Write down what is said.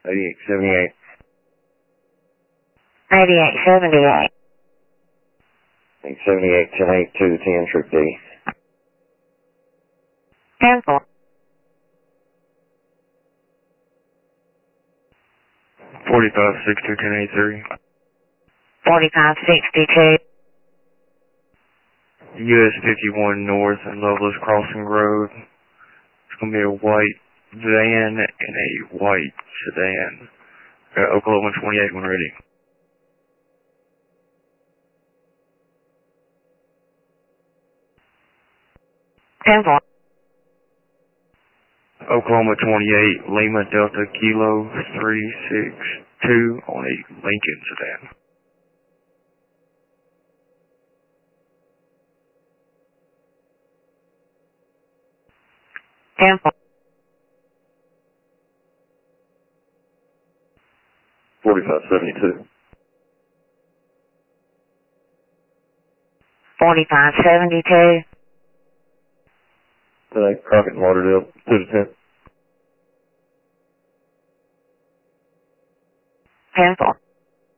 8878. 8878. 878 1082 10 Troop D. 10-4. 4562 1083. 4562. US 51 North and Loveless Crossing Road. It's going to be a white van and a white sedan. Oklahoma 28 when ready. Oklahoma 28, Lima Delta Kilo 362 on a Lincoln sedan. 10-4. 4572. 4572. Today, Crockett and Lauderdale 2 to 10. 10-4.